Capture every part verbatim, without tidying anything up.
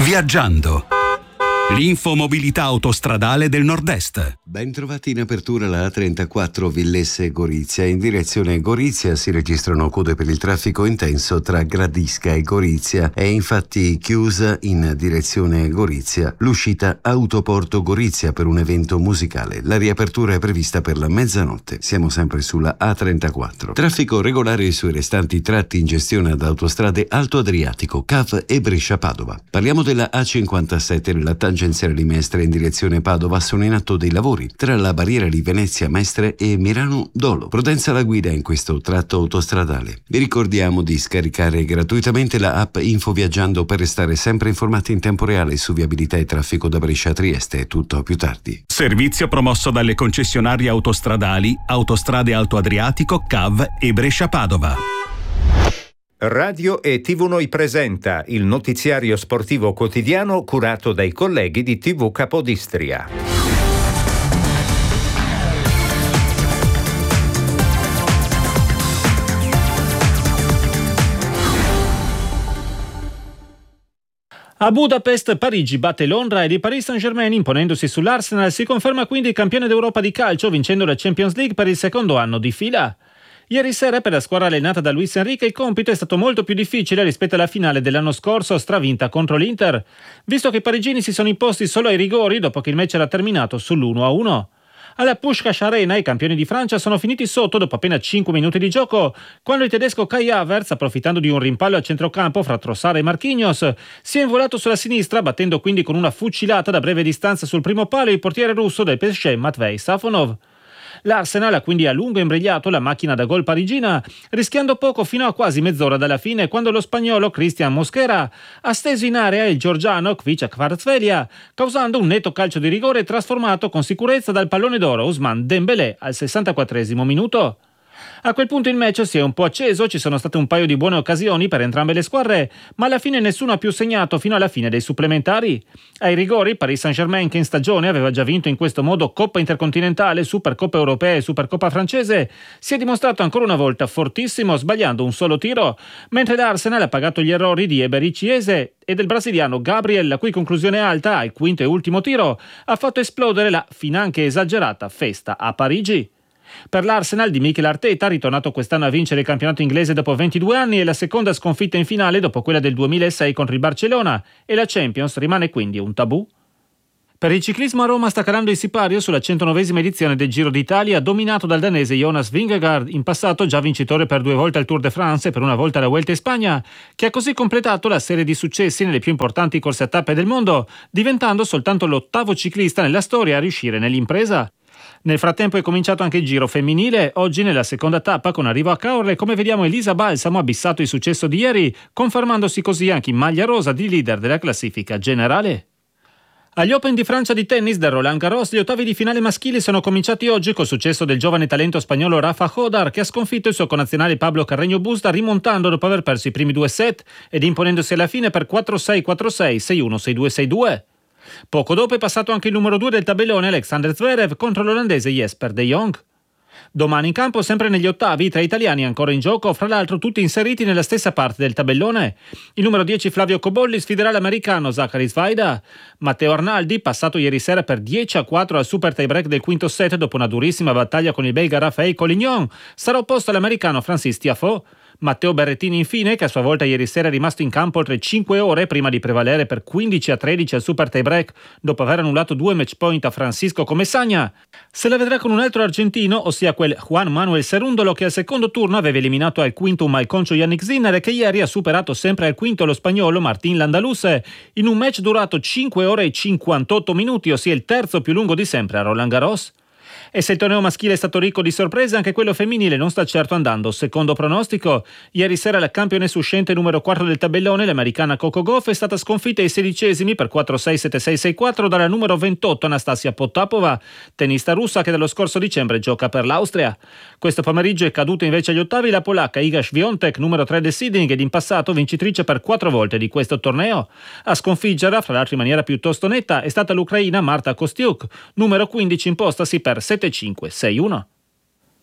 Viaggiando. L'infomobilità autostradale del Nord-Est. Ben trovati in apertura la A trentaquattro Villesse-Gorizia. In direzione Gorizia si registrano code per il traffico intenso tra Gradisca e Gorizia. È infatti chiusa in direzione Gorizia l'uscita Autoporto Gorizia per un evento musicale. La riapertura è prevista per la mezzanotte. Siamo sempre sulla A trentaquattro. Traffico regolare sui restanti tratti in gestione ad Autostrade Alto Adriatico, C A V e Brescia-Padova. Parliamo della A cinquantasette nella tangenziale di Mestre in direzione Padova. Sono in atto dei lavori tra la barriera di Venezia Mestre e Milano Dolo. Prudenza alla guida in questo tratto autostradale. Vi ricordiamo di scaricare gratuitamente la app Info Viaggiando per restare sempre informati in tempo reale su viabilità e traffico da Brescia a Trieste. Tutto più tardi. Servizio promosso dalle concessionarie autostradali Autostrade Alto Adriatico, C A V e Brescia Padova. Radio e tivù Noi presenta il notiziario sportivo quotidiano curato dai colleghi di tivù Capodistria. A Budapest, Parigi batte Londra ed il Paris Saint-Germain, imponendosi sull'Arsenal, si conferma quindi campione d'Europa di calcio, vincendo la Champions League per il secondo anno di fila. Ieri sera per la squadra allenata da Luis Enrique il compito è stato molto più difficile rispetto alla finale dell'anno scorso stravinta contro l'Inter, visto che i parigini si sono imposti solo ai rigori dopo che il match era terminato sull'uno a uno. Alla Puskás Arena i campioni di Francia sono finiti sotto dopo appena cinque minuti di gioco, quando il tedesco Kai Havertz, approfittando di un rimpallo a centrocampo fra Trossard e Marquinhos, si è involato sulla sinistra, battendo quindi con una fucilata da breve distanza sul primo palo il portiere russo del P S G Matvei Safonov. L'Arsenal ha quindi a lungo imbrigliato la macchina da gol parigina, rischiando poco fino a quasi mezz'ora dalla fine, quando lo spagnolo Cristian Mosquera ha steso in area il georgiano Kvicha Kvaratskhelia, causando un netto calcio di rigore trasformato con sicurezza dal pallone d'oro Ousmane Dembélé al sessantaquattresimo minuto. A quel punto il match si è un po' acceso, ci sono state un paio di buone occasioni per entrambe le squadre, ma alla fine nessuno ha più segnato fino alla fine dei supplementari. Ai rigori Paris Saint-Germain, che in stagione aveva già vinto in questo modo Coppa Intercontinentale, Supercoppa Europea e Supercoppa Francese, si è dimostrato ancora una volta fortissimo, sbagliando un solo tiro, mentre l'Arsenal ha pagato gli errori di Eberechi Eze e del brasiliano Gabriel, la cui conclusione alta al quinto e ultimo tiro ha fatto esplodere la finanche esagerata festa a Parigi. Per l'Arsenal di Mikel Arteta, ritornato quest'anno a vincere il campionato inglese dopo ventidue anni, è la seconda sconfitta in finale dopo quella del duemilasei contro il Barcellona, e la Champions rimane quindi un tabù. Per il ciclismo a Roma sta calando il sipario sulla centonovesima edizione del Giro d'Italia, dominato dal danese Jonas Vingegaard, in passato già vincitore per due volte al Tour de France e per una volta alla Vuelta in Spagna, che ha così completato la serie di successi nelle più importanti corse a tappe del mondo, diventando soltanto l'ottavo ciclista nella storia a riuscire nell'impresa. Nel frattempo è cominciato anche il Giro femminile, oggi nella seconda tappa con arrivo a Caorle, come vediamo Elisa Balsamo ha bissato il successo di ieri, confermandosi così anche in maglia rosa di leader della classifica generale. Agli Open di Francia di tennis del Roland Garros, gli ottavi di finale maschili sono cominciati oggi col successo del giovane talento spagnolo Rafa Jodar, che ha sconfitto il suo connazionale Pablo Carreño Busta, rimontando dopo aver perso i primi due set ed imponendosi alla fine per quattro sei quattro sei, sei uno sei due sei due. Poco dopo è passato anche il numero due del tabellone Alexander Zverev contro l'olandese Jesper de Jong. Domani in campo, sempre negli ottavi, tre italiani ancora in gioco, fra l'altro tutti inseriti nella stessa parte del tabellone. Il numero dieci Flavio Cobolli sfiderà l'americano Zachary Svaida. Matteo Arnaldi, passato ieri sera per dieci a quattro al super tie break del quinto set dopo una durissima battaglia con il belga Raphaël Collignon, sarà opposto all'americano Francis Tiafoe. Matteo Berrettini infine, che a sua volta ieri sera è rimasto in campo oltre cinque ore prima di prevalere per quindici a tredici al super tie break dopo aver annullato due match point a Francisco Comesaña, se la vedrà con un altro argentino, ossia quel Juan Manuel Cerúndolo, che al secondo turno aveva eliminato al quinto un malconcio Yannick Sinner e che ieri ha superato sempre al quinto lo spagnolo Martín Landaluse in un match durato cinque ore e cinquantotto minuti, ossia il terzo più lungo di sempre a Roland Garros. E se il torneo maschile è stato ricco di sorprese, anche quello femminile non sta certo andando secondo pronostico. Ieri sera la campionessa uscente numero quattro del tabellone, l'americana Coco Gauff, è stata sconfitta ai sedicesimi per quattro sei sette sei sei quattro dalla numero ventotto Anastasia Potapova, tennista russa che dallo scorso dicembre gioca per l'Austria. Questo pomeriggio è caduta invece agli ottavi la polacca Iga Świątek, numero tre del seeding ed in passato vincitrice per quattro volte di questo torneo. A sconfiggerla, fra l'altro in maniera piuttosto netta, è stata l'ucraina Marta Kostyuk, numero quindici, impostasi per sette cinque sei uno.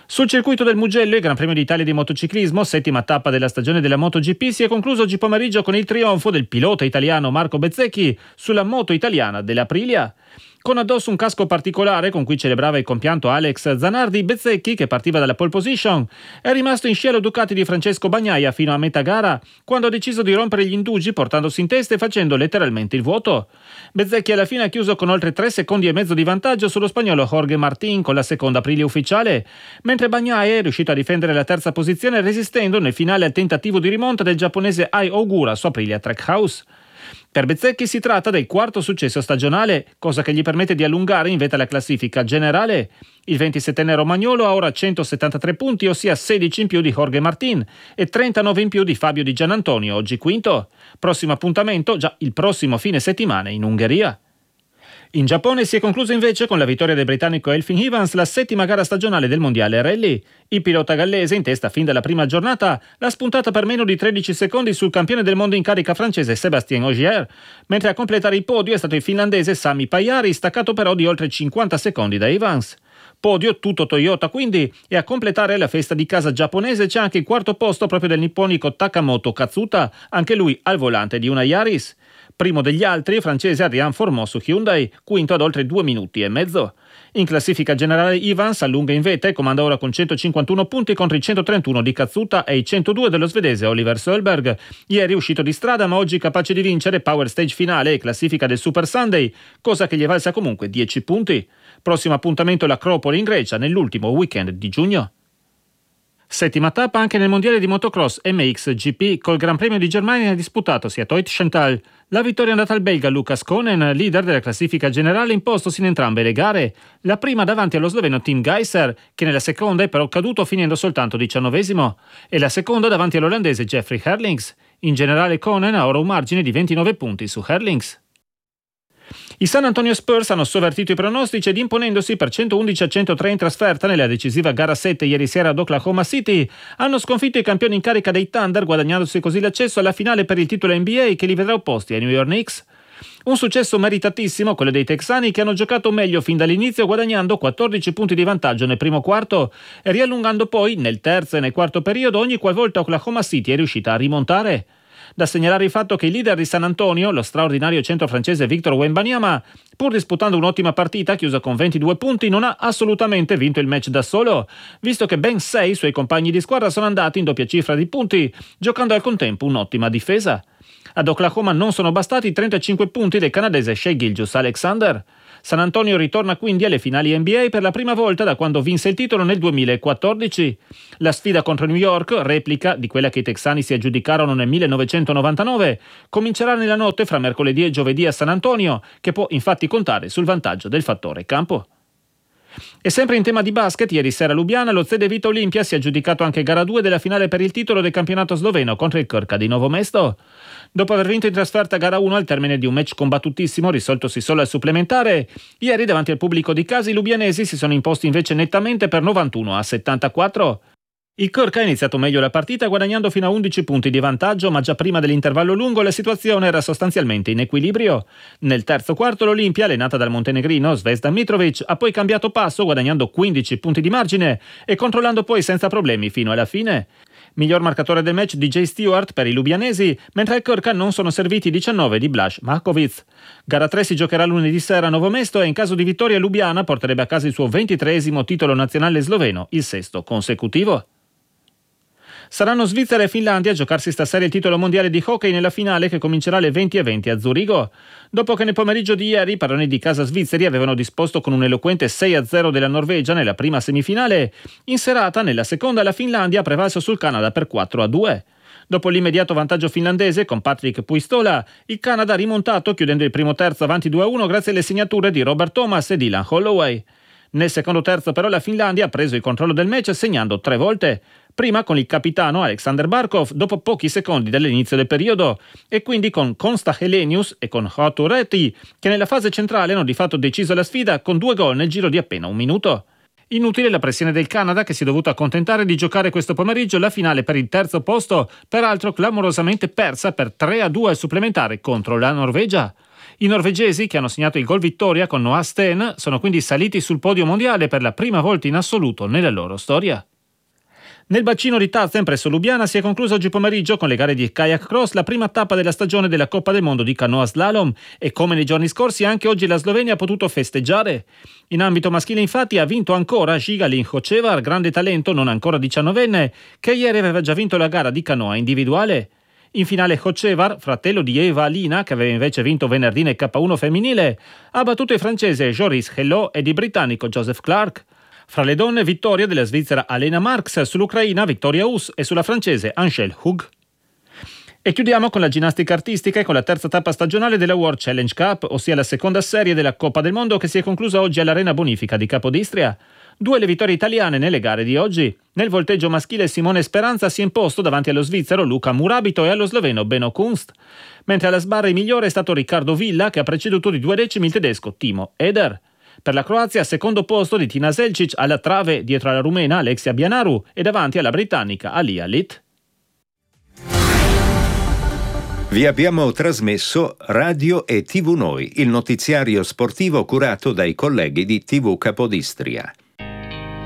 Sul circuito del Mugello, il Gran Premio d'Italia di motociclismo, settima tappa della stagione della MotoGP, si è concluso oggi pomeriggio con il trionfo del pilota italiano Marco Bezzecchi sulla moto italiana dell'Aprilia. Con addosso un casco particolare con cui celebrava il compianto Alex Zanardi, Bezzecchi, che partiva dalla pole position, è rimasto in scia allo Ducati di Francesco Bagnaia fino a metà gara, quando ha deciso di rompere gli indugi portandosi in testa e facendo letteralmente il vuoto. Bezzecchi alla fine ha chiuso con oltre tre secondi e mezzo di vantaggio sullo spagnolo Jorge Martín con la seconda Aprilia ufficiale, mentre Bagnaia è riuscito a difendere la terza posizione resistendo nel finale al tentativo di rimonta del giapponese Ai Ogura su Aprilia Trackhouse. Per Bezzecchi si tratta del quarto successo stagionale, cosa che gli permette di allungare in vetta la classifica generale. Il ventisettenne romagnolo ha ora centosettantatré punti, ossia sedici in più di Jorge Martín e trentanove in più di Fabio Di Giannantonio, oggi quinto. Prossimo appuntamento già il prossimo fine settimana in Ungheria. In Giappone si è concluso invece con la vittoria del britannico Elfyn Evans, la settima gara stagionale del mondiale rally. Il pilota gallese, in testa fin dalla prima giornata, l'ha spuntata per meno di tredici secondi sul campione del mondo in carica francese Sébastien Ogier, mentre a completare il podio è stato il finlandese Sami Pajari, staccato però di oltre cinquanta secondi da Evans. Podio tutto Toyota quindi, e a completare la festa di casa giapponese c'è anche il quarto posto proprio del nipponico Takamoto Katsuta, anche lui al volante di una Yaris. Primo degli altri, il francese Adrien Fourmont su Hyundai, quinto ad oltre due minuti e mezzo. In classifica generale Evans allunga in vetta e comanda ora con centocinquantuno punti contro i centotrentuno di Katsuta e i centodue dello svedese Oliver Solberg. Ieri è uscito di strada ma oggi capace di vincere Power Stage finale e classifica del Super Sunday, cosa che gli è valsa comunque dieci punti. Prossimo appuntamento l'Acropoli in Grecia nell'ultimo weekend di giugno. Settima tappa anche nel mondiale di motocross M X G P, col Gran Premio di Germania disputato a Toit Chantal. La vittoria è andata al belga Lucas Konen, leader della classifica generale, impostosi in entrambe le gare. La prima davanti allo sloveno Tim Geiser, che nella seconda è però caduto finendo soltanto diciannovesimo, e la seconda davanti all'olandese Jeffrey Herlings. In generale Konen ha ora un margine di ventinove punti su Herlings. I San Antonio Spurs hanno sovvertito i pronostici ed imponendosi per centoundici a centotré in trasferta nella decisiva gara sette ieri sera ad Oklahoma City, hanno sconfitto i campioni in carica dei Thunder, guadagnandosi così l'accesso alla finale per il titolo N B A che li vedrà opposti ai New York Knicks. Un successo meritatissimo quello dei texani, che hanno giocato meglio fin dall'inizio, guadagnando quattordici punti di vantaggio nel primo quarto e riallungando poi nel terzo e nel quarto periodo ogni qualvolta Oklahoma City è riuscita a rimontare. Da segnalare il fatto che il leader di San Antonio, lo straordinario centro francese Victor Wembanyama, pur disputando un'ottima partita chiusa con ventidue punti, non ha assolutamente vinto il match da solo, visto che ben sei suoi compagni di squadra sono andati in doppia cifra di punti, giocando al contempo un'ottima difesa. Ad Oklahoma non sono bastati i trentacinque punti del canadese Shai Gilgeous-Alexander. San Antonio ritorna quindi alle finali N B A per la prima volta da quando vinse il titolo nel duemilaquattordici. La sfida contro New York, replica di quella che i texani si aggiudicarono nel millenovecentonovantanove, comincerà nella notte fra mercoledì e giovedì a San Antonio, che può infatti contare sul vantaggio del fattore campo. E sempre in tema di basket, ieri sera a Lubiana lo Cedevita Olimpia si è aggiudicato anche gara due della finale per il titolo del campionato sloveno contro il Krka di Novo Mesto. Dopo aver vinto in trasferta gara uno al termine di un match combattutissimo risoltosi solo al supplementare, ieri davanti al pubblico di casa i lubianesi si sono imposti invece nettamente per novantuno a settantaquattro. Il Krka ha iniziato meglio la partita guadagnando fino a undici punti di vantaggio, ma già prima dell'intervallo lungo la situazione era sostanzialmente in equilibrio. Nel terzo quarto l'Olimpia, allenata dal montenegrino Zvezdan Mitrovic, ha poi cambiato passo guadagnando quindici punti di margine e controllando poi senza problemi fino alla fine. Miglior marcatore del match D J Stewart per i lubianesi, mentre al Krka non sono serviti diciannove di Blaž Markovic. Gara tre si giocherà lunedì sera a Novo Mesto e in caso di vittoria Lubiana porterebbe a casa il suo ventitreesimo titolo nazionale sloveno, il sesto consecutivo. Saranno Svizzera e Finlandia a giocarsi stasera il titolo mondiale di hockey nella finale che comincerà alle venti e venti a Zurigo. Dopo che nel pomeriggio di ieri i padroni di casa svizzeri avevano disposto con un eloquente sei a zero della Norvegia nella prima semifinale, in serata nella seconda la Finlandia ha prevalso sul Canada per quattro a due. Dopo l'immediato vantaggio finlandese con Patrick Puistola, il Canada ha rimontato chiudendo il primo terzo avanti due a uno grazie alle segnature di Robert Thomas e Dylan Holloway. Nel secondo terzo però la Finlandia ha preso il controllo del match segnando tre volte, prima con il capitano Alexander Barkov dopo pochi secondi dall'inizio del periodo e quindi con Konsta Helenius e con Hotu Reti che nella fase centrale hanno di fatto deciso la sfida con due gol nel giro di appena un minuto. Inutile la pressione del Canada che si è dovuto accontentare di giocare questo pomeriggio la finale per il terzo posto, peraltro clamorosamente persa per tre a due al supplementare contro la Norvegia. I norvegesi, che hanno segnato il gol vittoria con Noah Sten, sono quindi saliti sul podio mondiale per la prima volta in assoluto nella loro storia. Nel bacino di Tatzen presso Lubiana si è conclusa oggi pomeriggio con le gare di kayak cross la prima tappa della stagione della Coppa del Mondo di canoa slalom e come nei giorni scorsi anche oggi la Slovenia ha potuto festeggiare. In ambito maschile infatti ha vinto ancora Žigalin Hocevar, grande talento non ancora diciannovenne, che ieri aveva già vinto la gara di canoa individuale. In finale Hocevar, fratello di Eva Alina, che aveva invece vinto venerdì nel K uno femminile, ha battuto il francese Joris Hello ed il britannico Joseph Clark. Fra le donne, vittoria della svizzera Alena Marx, sull'ucraina Victoria Us e sulla francese Angèle Hug. E chiudiamo con la ginnastica artistica e con la terza tappa stagionale della World Challenge Cup, ossia la seconda serie della Coppa del Mondo che si è conclusa oggi all'Arena Bonifica di Capodistria. Due le vittorie italiane nelle gare di oggi. Nel volteggio maschile Simone Speranza si è imposto davanti allo svizzero Luca Murabito e allo sloveno Beno Kunst, mentre alla sbarra il migliore è stato Riccardo Villa, che ha preceduto di due decimi il tedesco Timo Eder. Per la Croazia, secondo posto di Tina Zelčić alla trave dietro alla rumena Alexia Bianaru e davanti alla britannica Alia Lit. Vi abbiamo trasmesso Radio e tivù Noi, il notiziario sportivo curato dai colleghi di tivù Capodistria.